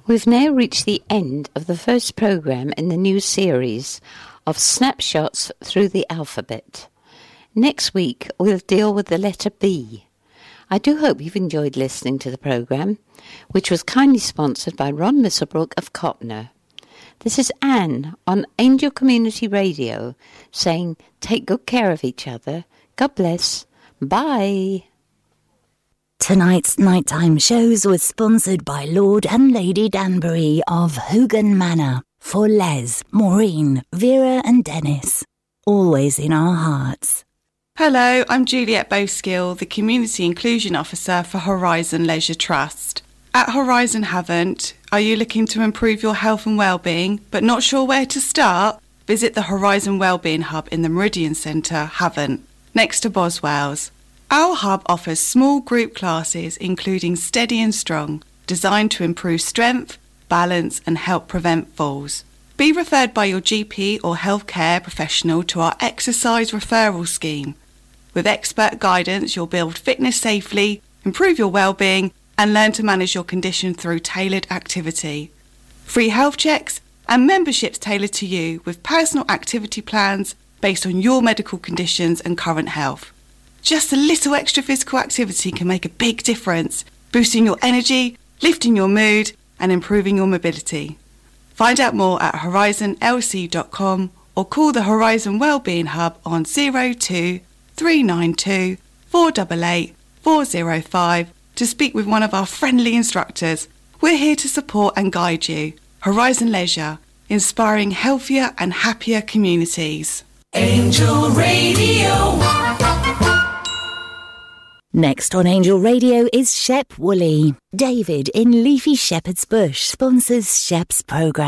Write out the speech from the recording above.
We've now reached the end of the first programme in the new series of Snapshots Through the Alphabet. Next week, we'll deal with the letter B. I do hope you've enjoyed listening to the programme, which was kindly sponsored by Ron Misselbrook of Copner. This is Anne on Angel Community Radio saying, take good care of each other. God bless. Bye. Tonight's nighttime shows was sponsored by Lord and Lady Danbury of Hougan Manor for Les, Maureen, Vera and Dennis. Always in our hearts. Hello, I'm Juliet Bowskill, the Community Inclusion Officer for Horizon Leisure Trust. At Horizon Havant, are you looking to improve your health and well-being but not sure where to start? Visit the Horizon Wellbeing Hub in the Meridian Centre, Havant, next to Boswells. Our hub offers small group classes including Steady and Strong, designed to improve strength, balance and help prevent falls. Be referred by your GP or healthcare professional to our exercise referral scheme. With expert guidance, you'll build fitness safely, improve your well-being and learn to manage your condition through tailored activity. Free health checks and memberships tailored to you with personal activity plans based on your medical conditions and current health. Just a little extra physical activity can make a big difference, boosting your energy, lifting your mood and improving your mobility. Find out more at horizonlc.com or call the Horizon Wellbeing Hub on 02 392 488 405 to speak with one of our friendly instructors. We're here to support and guide you. Horizon Leisure, inspiring healthier and happier communities. Angel Radio. Next on Angel Radio is Shep Woolley. David in Leafy Shepherd's Bush sponsors Shep's programme.